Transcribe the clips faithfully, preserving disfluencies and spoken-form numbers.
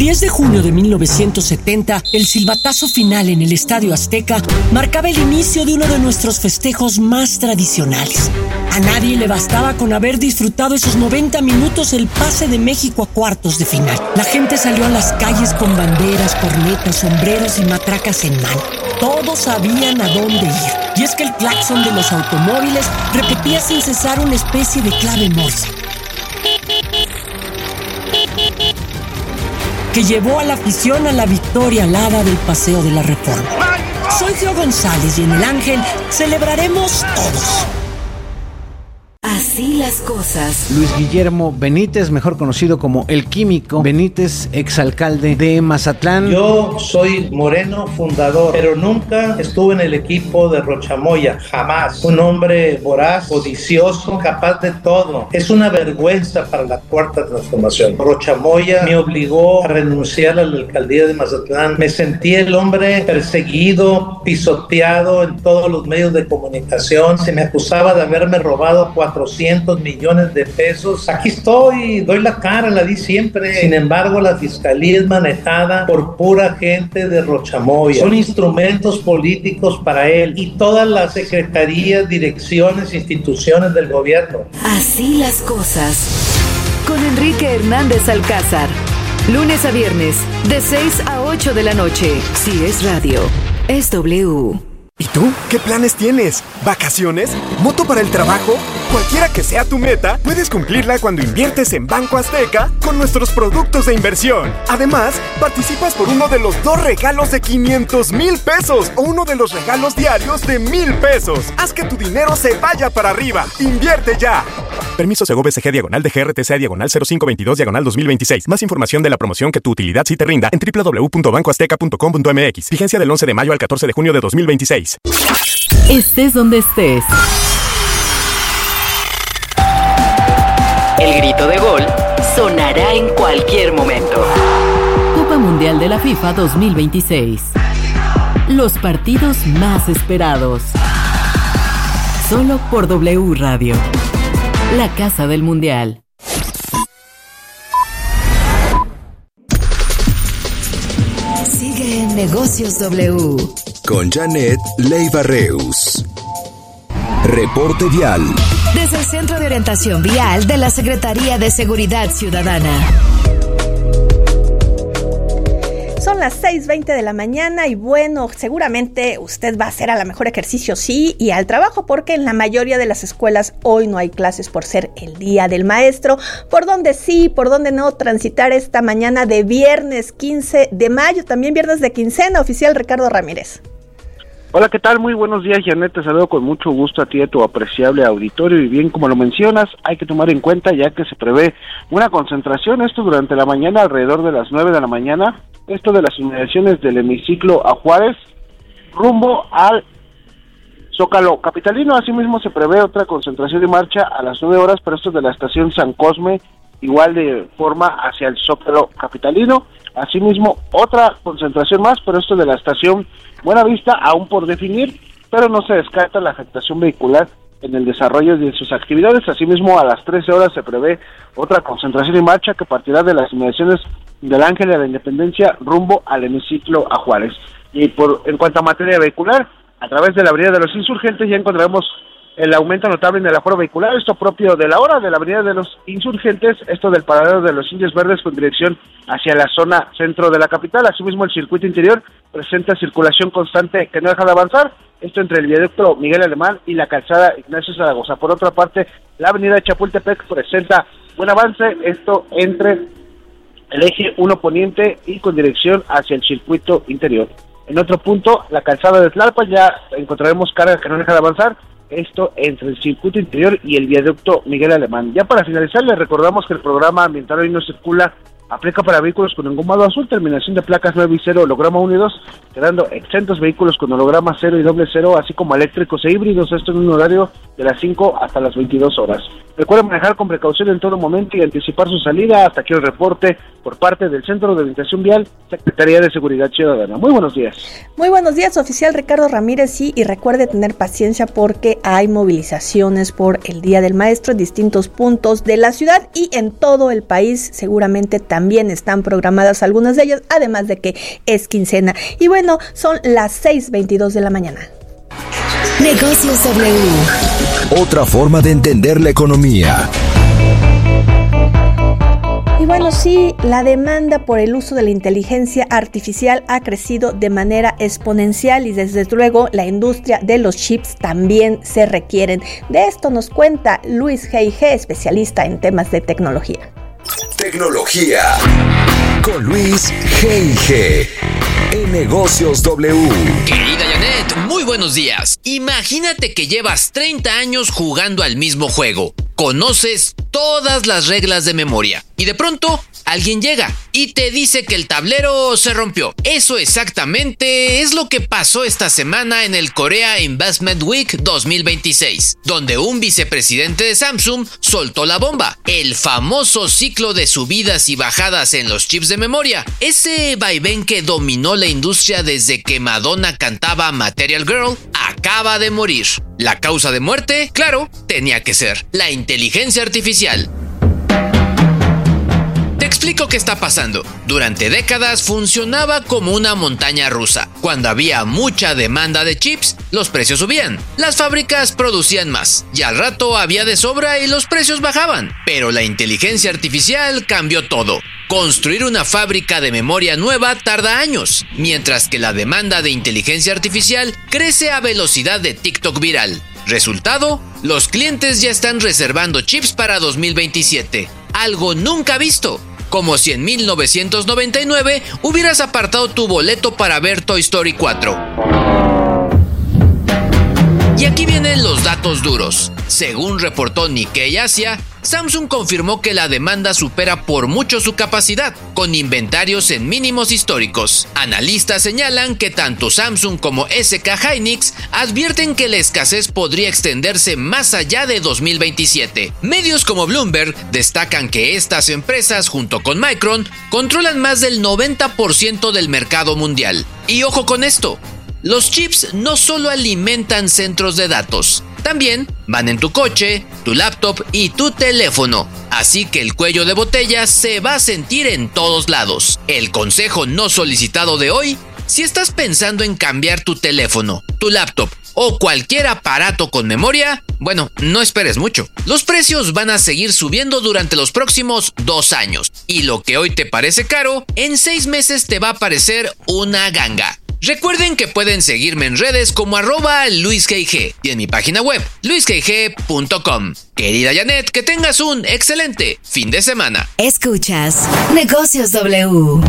diez de junio de mil novecientos setenta, el silbatazo final en el Estadio Azteca marcaba el inicio de uno de nuestros festejos más tradicionales. A nadie le bastaba con haber disfrutado esos noventa minutos el pase de México a cuartos de final. La gente salió a las calles con banderas, cornetas, sombreros y matracas en mano. Todos sabían a dónde ir. Y es que el claxon de los automóviles repetía sin cesar una especie de clave Morse, que llevó a la afición a la victoria alada del Paseo de la Reforma. Soy Theo González y en El Ángel celebraremos todos. Así las cosas. Luis Guillermo Benítez, mejor conocido como El Químico Benítez, exalcalde de Mazatlán. Yo soy Moreno, fundador, pero nunca estuve en el equipo de Rochamoya, jamás. Un hombre voraz, codicioso, capaz de todo. Es una vergüenza para la Cuarta Transformación. Rochamoya me obligó a renunciar a la alcaldía de Mazatlán. Me sentí el hombre perseguido, pisoteado en todos los medios de comunicación. Se me acusaba de haberme robado cuatrocientos millones de pesos. Aquí estoy, doy la cara, la di siempre. Sin embargo, la fiscalía es manejada por pura gente de Rochamoya. Son instrumentos políticos para él y todas las secretarías, direcciones, instituciones del gobierno. Así las cosas. Con Enrique Hernández Alcázar. Lunes a viernes, de seis a ocho de la noche. Si es radio, es W. ¿Y tú? ¿Qué planes tienes? ¿Vacaciones? ¿Moto para el trabajo? Cualquiera que sea tu meta, puedes cumplirla cuando inviertes en Banco Azteca con nuestros productos de inversión. Además, participas por uno de los dos regalos de quinientos mil pesos o uno de los regalos diarios de mil pesos. Haz que tu dinero se vaya para arriba. ¡Invierte ya! Permiso Segov S G diagonal de G R T C diagonal cero cinco veintidós diagonal dos mil veintiséis. Más información de la promoción que tu utilidad sí te rinda en doble u doble u doble u punto banco azteca punto com punto m x. Vigencia del once de mayo al catorce de junio de dos mil veintiséis. Estés donde estés. El grito de gol sonará en cualquier momento. Copa Mundial de la FIFA dos mil veintiséis. Los partidos más esperados. Solo por W Radio. La casa del Mundial. Sigue en Negocios W. Con Janet Leiva Reus. Reporte vial. Desde el Centro de Orientación Vial de la Secretaría de Seguridad Ciudadana. Son las seis veinte de la mañana y bueno, seguramente usted va a hacer a lo mejor ejercicio sí y al trabajo porque en la mayoría de las escuelas hoy no hay clases por ser el Día del Maestro. ¿Por dónde sí, por dónde no transitar esta mañana de viernes quince de mayo? También viernes de quincena, oficial Ricardo Ramírez. Hola, ¿qué tal? Muy buenos días, Janet. Te saludo con mucho gusto a ti y a tu apreciable auditorio. Y bien, como lo mencionas, hay que tomar en cuenta ya que se prevé una concentración, esto durante la mañana, alrededor de las nueve de la mañana, esto de las inmediaciones del hemiciclo a Juárez, rumbo al Zócalo capitalino. Asimismo, se prevé otra concentración de marcha a las nueve horas, pero esto de la estación San Cosme, igual de forma hacia el Zócalo capitalino. Asimismo, otra concentración más, pero esto de la estación Buenavista, aún por definir, pero no se descarta la afectación vehicular en el desarrollo de sus actividades. Asimismo, a las trece horas se prevé otra concentración en marcha que partirá de las inmediaciones del Ángel de la Independencia rumbo al hemiciclo a Juárez. Y por en cuanto a materia vehicular, a través de la Avenida de los Insurgentes ya encontraremos el aumento notable en el aforo vehicular, esto propio de la hora de la Avenida de los Insurgentes, esto del paradero de los Indios Verdes con dirección hacia la zona centro de la capital. Asimismo, el circuito interior presenta circulación constante que no deja de avanzar, esto entre el viaducto Miguel Alemán y la calzada Ignacio Zaragoza. Por otra parte, la avenida Chapultepec presenta buen avance, esto entre el eje uno poniente y con dirección hacia el circuito interior. En otro punto, la calzada de Tlalpan ya encontraremos carga que no deja de avanzar, esto entre el circuito interior y el viaducto Miguel Alemán. Ya para finalizar, les recordamos que el programa ambiental Hoy No Circula aplica para vehículos con engomado azul, terminación de placas nueve y cero, holograma uno y dos, quedando exentos vehículos con holograma cero y doble cero, así como eléctricos e híbridos, esto en un horario de las cinco hasta las veintidós horas. Recuerden manejar con precaución en todo momento y anticipar su salida. Hasta aquí el reporte. por parte del Centro de Orientación Vial, Secretaría de Seguridad Ciudadana. Muy buenos días. Muy buenos días, oficial Ricardo Ramírez, sí, y recuerde tener paciencia porque hay movilizaciones por el Día del Maestro en distintos puntos de la ciudad y en todo el país. Seguramente también están programadas algunas de ellas, además de que es quincena. Y bueno, son las seis veintidós de la mañana. Negocios W. Otra forma de entender la economía. Y bueno, sí, la demanda por el uso de la inteligencia artificial ha crecido de manera exponencial y desde luego la industria de los chips también se requieren. De esto nos cuenta Luis G I G, especialista en temas de tecnología. Tecnología con Luis G I G en Negocios W. Querida Janet, muy buenos días. Imagínate que llevas treinta años jugando al mismo juego. Conoces todas las reglas de memoria y de pronto alguien llega y te dice que el tablero se rompió. Eso exactamente es lo que pasó esta semana en el Korea Investment Week dos mil veintiséis, donde un vicepresidente de Samsung soltó la bomba, el famoso ciclo de subidas y bajadas en los chips de memoria, ese vaivén que dominó la industria desde que Madonna cantaba Material Girl, acaba de morir. La causa de muerte, claro, tenía que ser la inteligencia artificial. Te explico qué está pasando. Durante décadas funcionaba como una montaña rusa. Cuando había mucha demanda de chips, los precios subían. Las fábricas producían más y al rato había de sobra y los precios bajaban. Pero la inteligencia artificial cambió todo. Construir una fábrica de memoria nueva tarda años, mientras que la demanda de inteligencia artificial crece a velocidad de TikTok viral. Resultado, los clientes ya están reservando chips para dos mil veintisiete. Algo nunca visto. Como si en mil novecientos noventa y nueve hubieras apartado tu boleto para ver Toy Story cuatro. Y aquí vienen los datos duros. Según reportó Nikkei Asia, Samsung confirmó que la demanda supera por mucho su capacidad, con inventarios en mínimos históricos. Analistas señalan que tanto Samsung como S K Hynix advierten que la escasez podría extenderse más allá de dos mil veintisiete. Medios como Bloomberg destacan que estas empresas, junto con Micron, controlan más del noventa por ciento del mercado mundial. Y ojo con esto, los chips no solo alimentan centros de datos, también van en tu coche, tu laptop y tu teléfono. Así que el cuello de botella se va a sentir en todos lados. El consejo no solicitado de hoy: si estás pensando en cambiar tu teléfono, tu laptop o cualquier aparato con memoria, bueno, no esperes mucho. Los precios van a seguir subiendo durante los próximos dos años. Y lo que hoy te parece caro, en seis meses te va a parecer una ganga. Recuerden que pueden seguirme en redes como arroba LuisGig y en mi página web, luis g g punto com. Querida Janet, que tengas un excelente fin de semana. Escuchas Negocios W.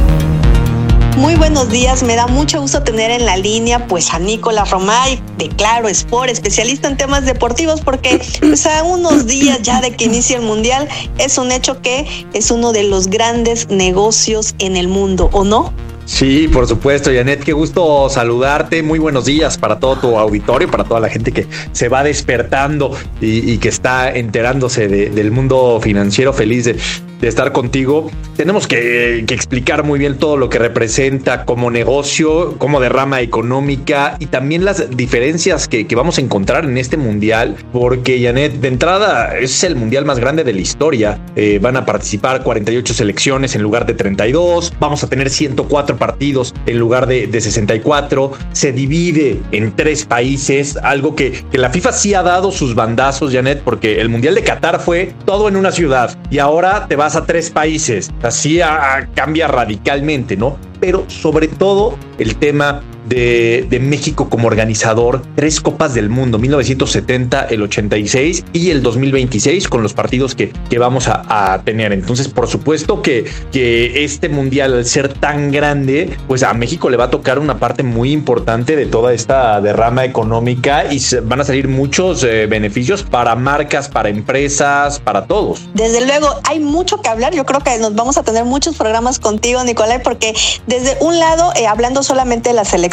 Muy buenos días, me da mucho gusto tener en la línea pues a Nicolás Romay de Claro Sport, especialista en temas deportivos, porque pues a unos días ya de que inicie el Mundial es un hecho que es uno de los grandes negocios en el mundo, ¿o no? Sí, por supuesto, Janet, qué gusto saludarte. Muy buenos días para todo tu auditorio, para toda la gente que se va despertando y, y que está enterándose de, del mundo financiero. Feliz de, de estar contigo. Tenemos que, que explicar muy bien todo lo que representa como negocio, como derrama económica y también las diferencias que, que vamos a encontrar en este mundial, porque, Janet, de entrada es el mundial más grande de la historia. Eh, van a participar cuarenta y ocho selecciones en lugar de treinta y dos. Vamos a tener ciento cuatro partidos en lugar de, de sesenta y cuatro. Se divide en tres países, algo que, que la FIFA sí ha dado sus bandazos, Janet, porque el Mundial de Qatar fue todo en una ciudad y ahora te vas a tres países. Así a, a, cambia radicalmente, ¿no? Pero sobre todo el tema de, de México como organizador, tres Copas del Mundo, mil novecientos setenta, el ochenta y seis y el dos mil veintiséis, con los partidos que, que vamos a, a tener. Entonces, por supuesto que, que este mundial, al ser tan grande, pues a México le va a tocar una parte muy importante de toda esta derrama económica y se, van a salir muchos eh, beneficios para marcas, para empresas, para todos. Desde luego, hay mucho que hablar. Yo creo que nos vamos a tener muchos programas contigo, Nicolai, porque desde un lado, eh, hablando solamente de la selección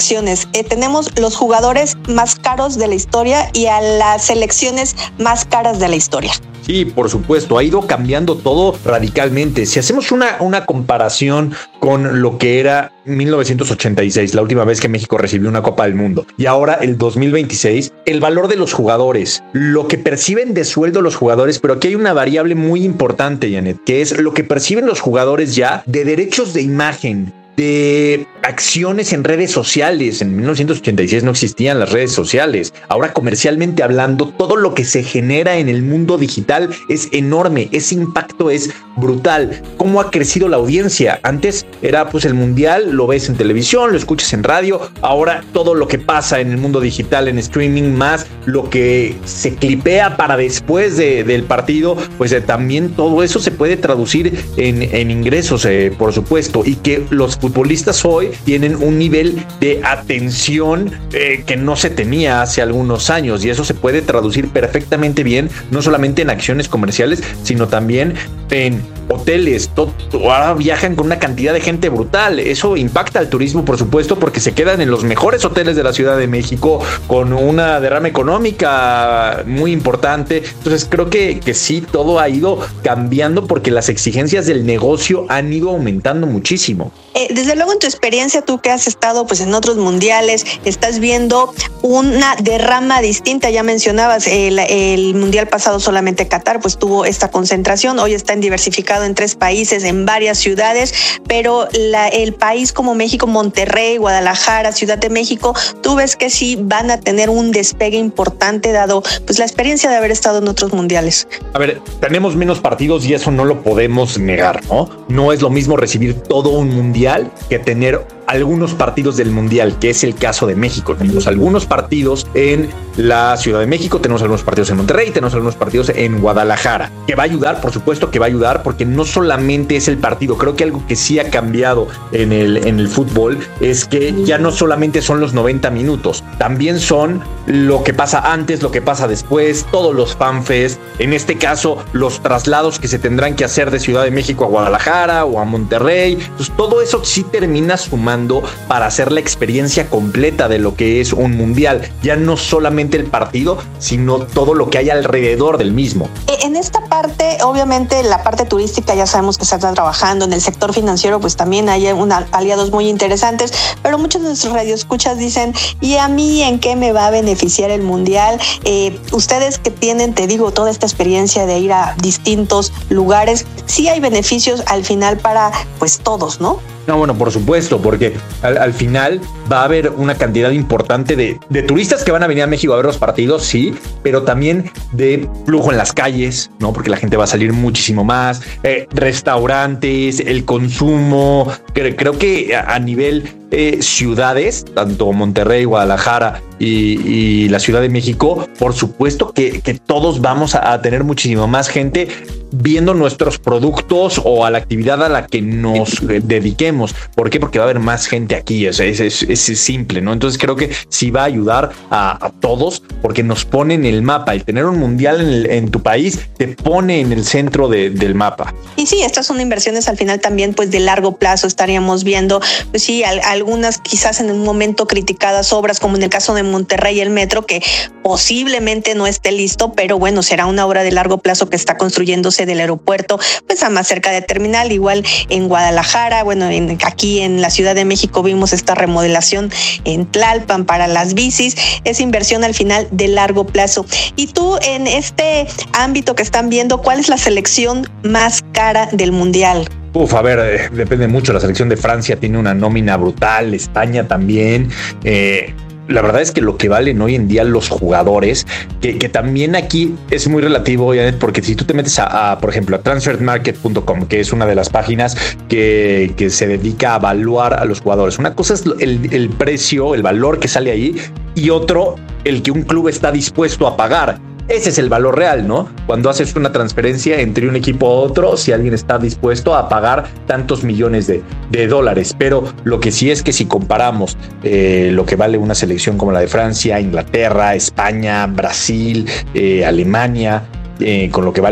selecciones. Eh, tenemos los jugadores más caros de la historia y a las selecciones más caras de la historia. Sí, por supuesto, ha ido cambiando todo radicalmente. Si hacemos una, una comparación con lo que era mil novecientos ochenta y seis, la última vez que México recibió una Copa del Mundo, y ahora el dos mil veintiséis, el valor de los jugadores, lo que perciben de sueldo los jugadores, pero aquí hay una variable muy importante, Janet, que es lo que perciben los jugadores ya de derechos de imagen, de acciones en redes sociales. En mil novecientos ochenta y seis no existían las redes sociales. Ahora, comercialmente hablando, todo lo que se genera en el mundo digital es enorme. Ese impacto es brutal. ¿Cómo ha crecido la audiencia? Antes era pues el mundial, lo ves en televisión, lo escuchas en radio. Ahora todo lo que pasa en el mundo digital, en streaming, más lo que se clipea para después de, del partido, pues eh, también todo eso se puede traducir en, en ingresos, eh, por supuesto. Y que los futbolistas hoy tienen un nivel de atención eh, que no se tenía hace algunos años, y eso se puede traducir perfectamente bien, no solamente en acciones comerciales, sino también en hoteles. Todo, ahora viajan con una cantidad de gente brutal. Eso impacta al turismo, por supuesto, porque se quedan en los mejores hoteles de la Ciudad de México con una derrama económica muy importante. Entonces creo que, que sí, todo ha ido cambiando porque las exigencias del negocio han ido aumentando muchísimo. Eh, desde luego, en tu experiencia, tú que has estado pues en otros mundiales, estás viendo una derrama distinta. Ya mencionabas el, el mundial pasado, solamente Qatar pues tuvo esta concentración. Hoy está en diversificado en tres países, en varias ciudades, pero la, el país como México, Monterrey, Guadalajara, Ciudad de México, tú ves que sí van a tener un despegue importante dado pues la experiencia de haber estado en otros mundiales. A ver, tenemos menos partidos y eso no lo podemos negar, ¿no? No es lo mismo recibir todo un mundial que tener algunos partidos del mundial, que es el caso de México. Tenemos algunos partidos en la Ciudad de México, tenemos algunos partidos en Monterrey, tenemos algunos partidos en Guadalajara, que va a ayudar, por supuesto que va a ayudar, porque no solamente es el partido. Creo que algo que sí ha cambiado en el, en el fútbol es que ya no solamente son los noventa minutos, también son lo que pasa antes, lo que pasa después, todos los fanfest, en este caso los traslados que se tendrán que hacer de Ciudad de México a Guadalajara o a Monterrey. Entonces todo eso sí termina sumando para hacer la experiencia completa de lo que es un mundial. Ya no solamente el partido, sino todo lo que hay alrededor del mismo. En esta parte, obviamente, la parte turística ya sabemos que se está trabajando. En el sector financiero, pues también hay una, aliados muy interesantes, pero muchos de nuestros radioescuchas dicen, ¿y a mí en qué me va a beneficiar el mundial? Eh, ustedes que tienen, te digo, toda esta experiencia de ir a distintos lugares, sí hay beneficios al final para pues todos, ¿no? No, bueno, por supuesto, porque al, al final va a haber una cantidad importante de, de turistas que van a venir a México a ver los partidos, sí, pero también de flujo en las calles, ¿no? Porque la gente va a salir muchísimo más, eh, restaurantes, el consumo. Creo, creo que a, a nivel eh, ciudades, tanto Monterrey, Guadalajara y, y la Ciudad de México, por supuesto que, que todos vamos a, a tener muchísimo más gente viendo nuestros productos o a la actividad a la que nos dediquemos. ¿Por qué? Porque va a haber más gente aquí. Es, es, es, es simple, ¿no? Entonces creo que sí va a ayudar a, a todos, porque nos pone en el mapa. El tener un mundial en, el, en tu país te pone en el centro de, del mapa. Y sí, estas son inversiones al final también pues de largo plazo. Estaríamos viendo, pues sí, al, algunas quizás en un momento criticadas obras, como en el caso de Monterrey, el metro, que posiblemente no esté listo, pero bueno, será una obra de largo plazo que está construyéndose del aeropuerto pues a más cerca de terminal. Igual en Guadalajara, bueno, en, aquí en la Ciudad de México vimos esta remodelación en Tlalpan para las bicis. Es inversión al final de largo plazo. Y tú, en este ámbito que están viendo, ¿cuál es la selección más cara del mundial? Uf, a ver, eh, depende mucho. La selección de Francia tiene una nómina brutal, España también. Eh, La verdad es que lo que valen hoy en día los jugadores, que, que también aquí es muy relativo, Janet, porque si tú te metes a, a por ejemplo, a transfer market punto com, que es una de las páginas que, que se dedica a evaluar a los jugadores. Una cosa es el, el precio, el valor que sale ahí, y otro, el que un club está dispuesto a pagar. Ese es el valor real, ¿no? Cuando haces una transferencia entre un equipo a otro, si alguien está dispuesto a pagar tantos millones de, de dólares. Pero lo que sí es que si comparamos eh, lo que vale una selección como la de Francia, Inglaterra, España, Brasil, eh, Alemania, eh, con lo que vale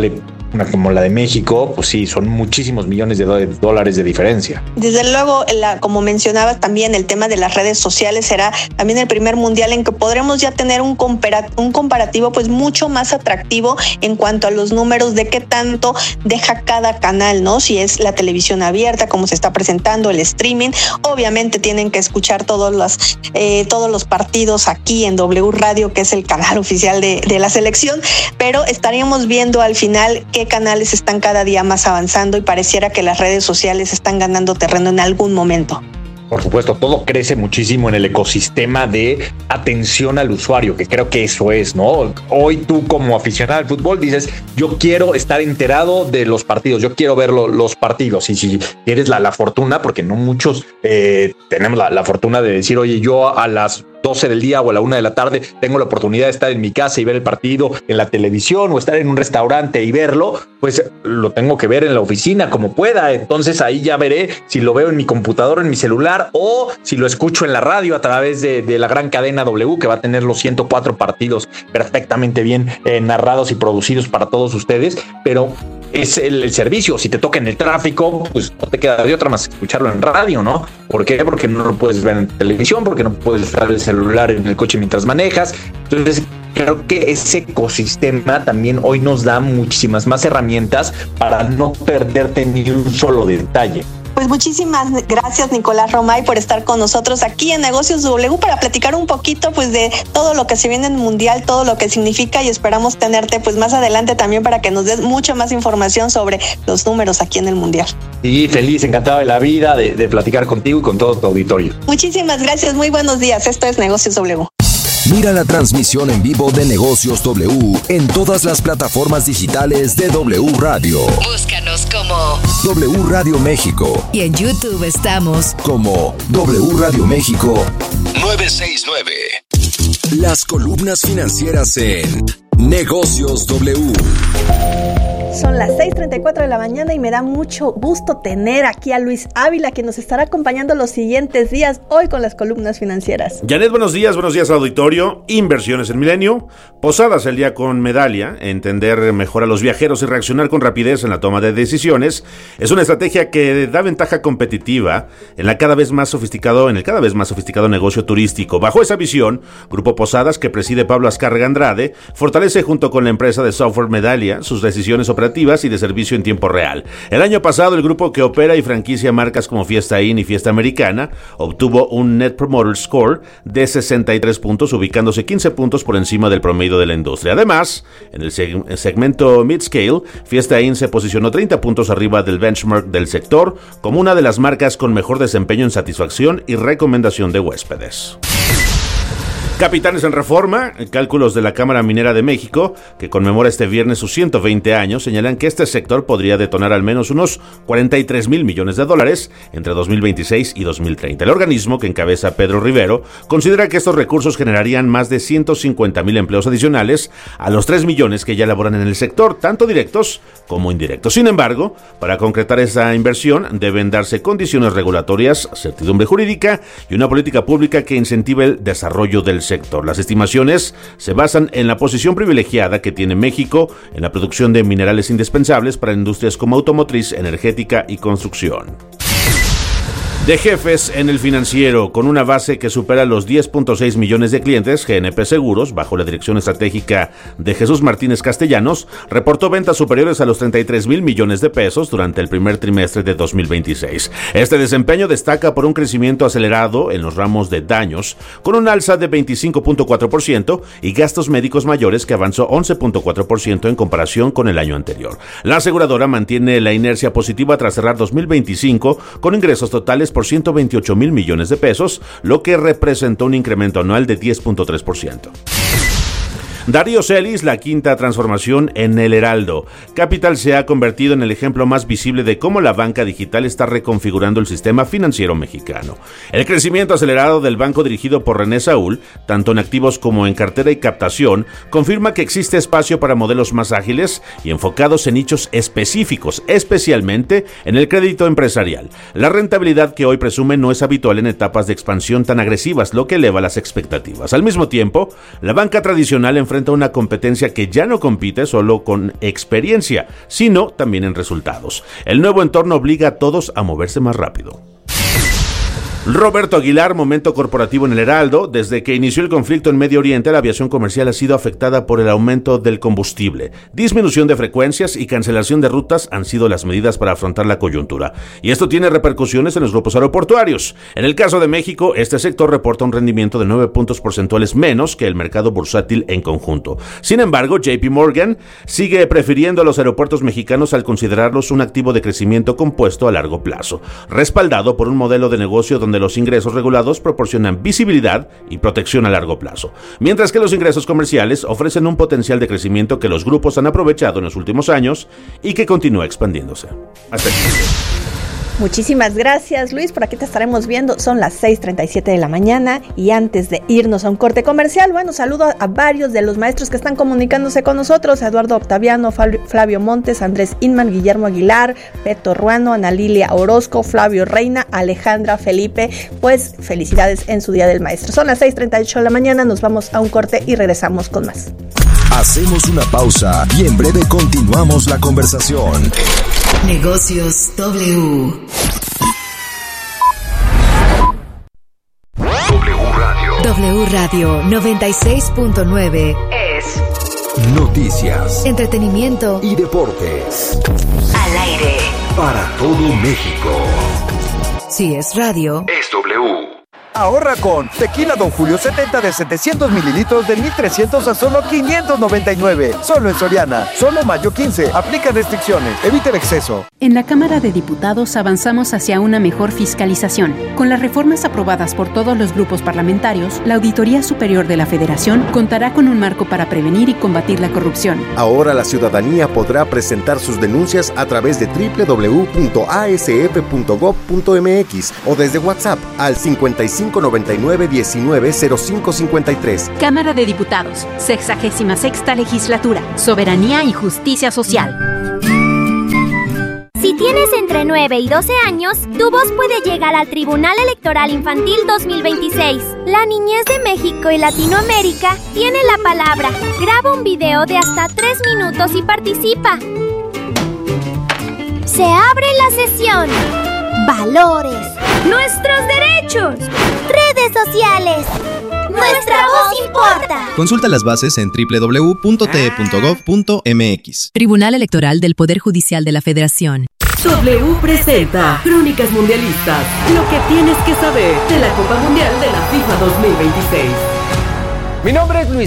una como la de México, pues sí, son muchísimos millones de dólares de diferencia. Desde luego, la, como mencionabas también, el tema de las redes sociales será también el primer mundial en que podremos ya tener un, compara- un comparativo pues mucho más atractivo en cuanto a los números de qué tanto deja cada canal, ¿no? Si es la televisión abierta, cómo se está presentando, el streaming. Obviamente tienen que escuchar todos los, eh, todos los partidos aquí en W Radio, que es el canal oficial de, de la selección, pero estaríamos viendo al final qué canales están cada día más avanzando y pareciera que las redes sociales están ganando terreno en algún momento. Por supuesto, todo crece muchísimo en el ecosistema de atención al usuario, que creo que eso es, ¿no? Hoy tú como aficionado al fútbol dices, yo quiero estar enterado de los partidos, yo quiero ver lo, los partidos. Y si tienes la, la fortuna, porque no muchos eh, tenemos la, la fortuna de decir, oye, yo a las doce del día o a la una de la tarde tengo la oportunidad de estar en mi casa y ver el partido en la televisión o estar en un restaurante y verlo, pues lo tengo que ver en la oficina como pueda. Entonces ahí ya veré si lo veo en mi computadora, en mi celular, o si lo escucho en la radio a través de, de la gran cadena W, que va a tener los ciento cuatro partidos perfectamente bien eh, narrados y producidos para todos ustedes. Pero es el, el servicio. Si te toca en el tráfico, pues no te queda de otra más que escucharlo en radio, ¿no? ¿Por qué? Porque no lo puedes ver en televisión, porque no puedes usar el celular en el coche mientras manejas. Entonces creo que ese ecosistema también hoy nos da muchísimas más herramientas para no perderte ni un solo detalle. Pues muchísimas gracias, Nicolás Romay, por estar con nosotros aquí en Negocios W para platicar un poquito pues de todo lo que se viene en el Mundial, todo lo que significa, y esperamos tenerte pues más adelante también para que nos des mucha más información sobre los números aquí en el Mundial. Sí, feliz, encantado de la vida de, de platicar contigo y con todo tu auditorio. Muchísimas gracias, muy buenos días. Esto es Negocios W. Mira la transmisión en vivo de Negocios W en todas las plataformas digitales de W Radio. Búscanos como W Radio México. Y en YouTube estamos como W Radio México nueve seis nueve. Las columnas financieras en Negocios W. Son las seis treinta y cuatro de la mañana y me da mucho gusto tener aquí a Luis Ávila, que nos estará acompañando los siguientes días hoy con las columnas financieras. Janet, buenos días, buenos días auditorio. Inversiones en Milenio, Posadas el día con medalla, entender mejor a los viajeros y reaccionar con rapidez en la toma de decisiones es una estrategia que da ventaja competitiva en la cada vez más sofisticado, en el cada vez más sofisticado negocio turístico. Bajo esa visión, Grupo Posadas, que preside Pablo Azcárraga Andrade, fortalece junto con la empresa de software Medallia sus decisiones operativas y de servicio en tiempo real. El año pasado, el grupo, que opera y franquicia marcas como Fiesta Inn y Fiesta Americana, obtuvo un Net Promoter Score de sesenta y tres puntos, ubicándose quince puntos por encima del promedio de la industria. Además, en el seg- segmento Mid-Scale, Fiesta Inn se posicionó treinta puntos arriba del benchmark del sector como una de las marcas con mejor desempeño en satisfacción y recomendación de huéspedes. Capitanes en Reforma, cálculos de la Cámara Minera de México, que conmemora este viernes sus ciento veinte años, señalan que este sector podría detonar al menos unos cuarenta y tres mil millones de dólares entre dos mil veintiséis y dos mil treinta. El organismo, que encabeza Pedro Rivero, considera que estos recursos generarían más de ciento cincuenta mil empleos adicionales a los tres millones que ya laboran en el sector, tanto directos como indirectos. Sin embargo, para concretar esa inversión deben darse condiciones regulatorias, certidumbre jurídica y una política pública que incentive el desarrollo del sector. Las estimaciones se basan en la posición privilegiada que tiene México en la producción de minerales indispensables para industrias como automotriz, energética y construcción. De jefes en el financiero, con una base que supera los diez punto seis millones de clientes, G N P Seguros, bajo la dirección estratégica de Jesús Martínez Castellanos, reportó ventas superiores a los treinta y tres mil millones de pesos durante el primer trimestre de dos mil veintiséis. Este desempeño destaca por un crecimiento acelerado en los ramos de daños, con un alza de veinticinco punto cuatro por ciento, y gastos médicos mayores, que avanzó once punto cuatro por ciento en comparación con el año anterior. La aseguradora mantiene la inercia positiva tras cerrar dos mil veinticinco con ingresos totales por ciento veintiocho mil millones de pesos, lo que representó un incremento anual de diez punto tres por ciento. Darío Celis, la quinta transformación en el Heraldo. Capital se ha convertido en el ejemplo más visible de cómo la banca digital está reconfigurando el sistema financiero mexicano. El crecimiento acelerado del banco dirigido por René Saúl, tanto en activos como en cartera y captación, confirma que existe espacio para modelos más ágiles y enfocados en nichos específicos, especialmente en el crédito empresarial. La rentabilidad que hoy presume no es habitual en etapas de expansión tan agresivas, lo que eleva las expectativas. Al mismo tiempo, la banca tradicional enfrenta enfrenta una competencia que ya no compite solo con experiencia, sino también en resultados. El nuevo entorno obliga a todos a moverse más rápido. Roberto Aguilar, momento corporativo en el Heraldo. Desde que inició el conflicto en Medio Oriente, la aviación comercial ha sido afectada por el aumento del combustible. Disminución de frecuencias y cancelación de rutas han sido las medidas para afrontar la coyuntura. Y esto tiene repercusiones en los grupos aeroportuarios. En el caso de México, este sector reporta un rendimiento de nueve puntos porcentuales menos que el mercado bursátil en conjunto. Sin embargo, J P Morgan sigue prefiriendo a los aeropuertos mexicanos al considerarlos un activo de crecimiento compuesto a largo plazo, respaldado por un modelo de negocio donde donde los ingresos regulados proporcionan visibilidad y protección a largo plazo, mientras que los ingresos comerciales ofrecen un potencial de crecimiento que los grupos han aprovechado en los últimos años y que continúa expandiéndose. Hasta aquí. Muchísimas gracias, Luis. Por aquí te estaremos viendo. Son las seis treinta y siete de la mañana y antes de irnos a un corte comercial, bueno, saludo a varios de los maestros que están comunicándose con nosotros: Eduardo Octaviano, Flavio Montes, Andrés Inman, Guillermo Aguilar, Beto Ruano, Ana Lilia Orozco, Flavio Reina, Alejandra Felipe. Pues felicidades en su Día del Maestro. Son las seis treinta y ocho de la mañana, nos vamos a un corte y regresamos con más. Hacemos una pausa y en breve continuamos la conversación. Negocios W. W Radio. W Radio noventa y seis punto nueve es noticias, entretenimiento y deportes. Al aire. Para todo México. Si es radio, es W. Ahorra con Tequila Don Julio setenta de setecientos mililitros de mil trescientos a solo quinientos noventa y nueve. Solo en Soriana. Solo mayo quince. Aplica restricciones. Evita el exceso. En la Cámara de Diputados avanzamos hacia una mejor fiscalización. Con las reformas aprobadas por todos los grupos parlamentarios, la Auditoría Superior de la Federación contará con un marco para prevenir y combatir la corrupción. Ahora la ciudadanía podrá presentar sus denuncias a través de doble u doble u doble u punto a s f punto gob punto m x o desde WhatsApp al cincuenta y cinco noventa y nueve diecinueve cero cinco cincuenta y tres. Cámara de Diputados, sexagésima sexta legislatura, soberanía y justicia social. Si tienes entre nueve y doce años, tu voz puede llegar al Tribunal Electoral Infantil dos mil veintiséis. La niñez de México y Latinoamérica tiene la palabra. Graba un video de hasta tres minutos y participa. Se abre la sesión. Valores. Nuestros derechos. Redes sociales. Nuestra voz importa. Consulta las bases en doble u doble u doble u punto t e punto gob punto m x. Tribunal Electoral del Poder Judicial de la Federación. W presenta Crónicas Mundialistas, lo que tienes que saber de la Copa Mundial de la FIFA dos mil veintiséis. Mi nombre es Luis